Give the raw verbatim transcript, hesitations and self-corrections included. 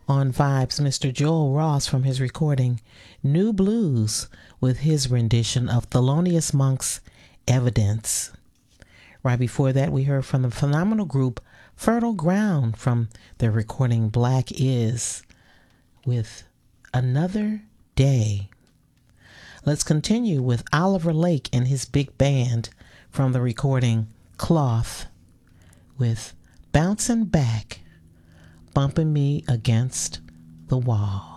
On Vibes, Mister Joel Ross from his recording New Blues with his rendition of Thelonious Monk's Evidence. Right before that, we heard from the phenomenal group Fertile Ground from their recording Black Is with Another Day. Let's continue with Oliver Lake and his big band from the recording Cloth with Bouncing Back, Bumping Me Against the Wall.